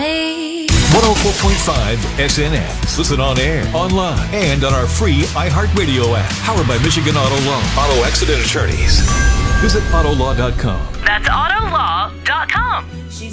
me. 104.5 SNS. Listen on air, online, and on our free iHeartRadio app. Powered by Michigan Auto Law. Auto Accident Attorneys. Visit Autolaw.com. That's Autolaw.com.